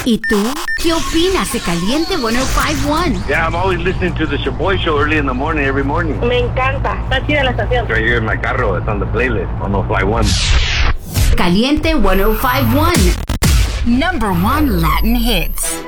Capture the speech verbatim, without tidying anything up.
¿Y tú? ¿Qué opinas de Caliente ciento cinco punto uno? Yeah, I'm always listening to the Shaboy Show early in the morning, every morning. Me encanta. Está chida la estación. Right here in my carro. It's on the playlist. one oh five point one. Caliente ciento cinco punto uno. Number one Latin hits.